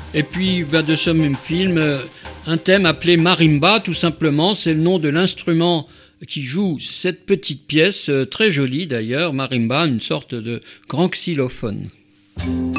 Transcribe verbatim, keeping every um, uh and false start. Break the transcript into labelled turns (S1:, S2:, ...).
S1: Et puis ben, de ce même film, euh, un thème appelé marimba, tout simplement, c'est le nom de l'instrument qui joue cette petite pièce, euh, très jolie d'ailleurs, marimba, une sorte de grand xylophone.